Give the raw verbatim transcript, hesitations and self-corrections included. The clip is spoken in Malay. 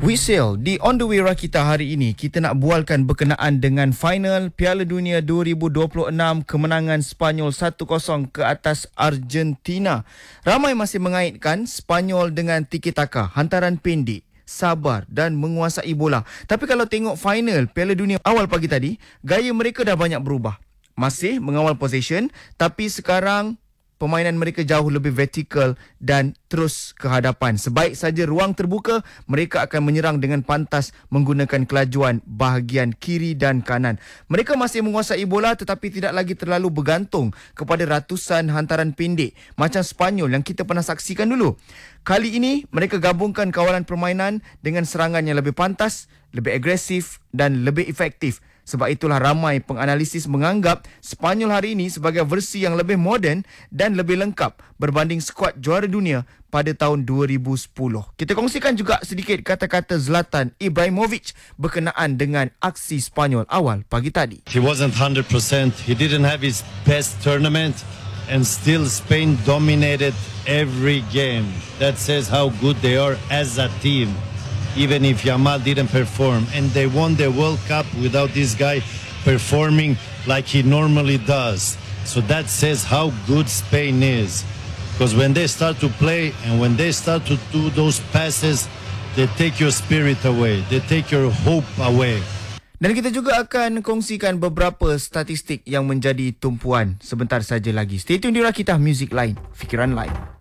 Wisel, di On The Way Rakita hari ini, kita nak bualkan berkenaan dengan final Piala Dunia dua ribu dua puluh enam, kemenangan Sepanyol satu kosong ke atas Argentina. Ramai masih mengaitkan Sepanyol dengan tiki-taka, hantaran pendek, sabar dan menguasai bola. Tapi kalau tengok final Piala Dunia awal pagi tadi, gaya mereka dah banyak berubah. Masih mengawal possession, tapi sekarang permainan mereka jauh lebih vertikal dan terus ke hadapan. Sebaik saja ruang terbuka, mereka akan menyerang dengan pantas menggunakan kelajuan bahagian kiri dan kanan. Mereka masih menguasai bola tetapi tidak lagi terlalu bergantung kepada ratusan hantaran pendek macam Sepanyol yang kita pernah saksikan dulu. Kali ini mereka gabungkan kawalan permainan dengan serangan yang lebih pantas, lebih agresif dan lebih efektif. Sebab itulah ramai penganalisis menganggap Sepanyol hari ini sebagai versi yang lebih moden dan lebih lengkap berbanding skuad juara dunia pada tahun dua ribu sepuluh. Kita kongsikan juga sedikit kata-kata Zlatan Ibrahimovic berkenaan dengan aksi Sepanyol awal pagi tadi. He wasn't one hundred percent. He didn't have his best tournament and still Spain dominated every game. That says how good they are as a team. Even if Yamal didn't perform, and they won the World Cup without this guy performing like he normally does. So that says how good Spain is. Because when they start to play and when they start to do those passes, they take your spirit away. They take your hope away. Dan kita juga akan kongsikan beberapa statistik yang menjadi tumpuan sebentar saja lagi. Stay tune di Rakita Music Line, fikiran lain.